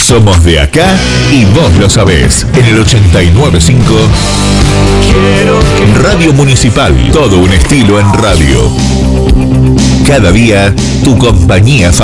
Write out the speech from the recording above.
Somos de acá y vos lo sabés. En el 89.5 Radio Municipal. Todo un estilo en radio. Cada día tu compañía